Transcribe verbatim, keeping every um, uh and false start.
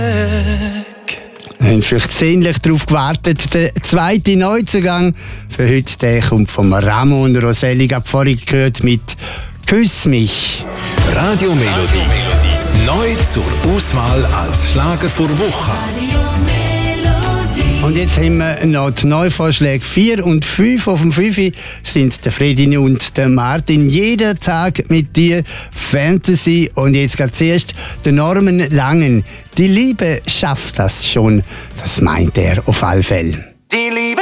Wir haben vielleicht sehnlich darauf gewartet. Der zweite Neuzugang für heute der kommt von Ramon Roselli. Ich habe vorhin gehört mit «Küss mich». Radio Melodie. Neu zur Auswahl als Schlager vor Woche. Und jetzt haben wir noch die Neuvorschläge vier und fünf. Auf dem fünf sind der Fredin und der Martin. Jeden Tag mit dir Fantasy. Und jetzt geht zuerst der Norman Langen. Die Liebe schafft das schon. Das meint er auf alle Fälle. Die Liebe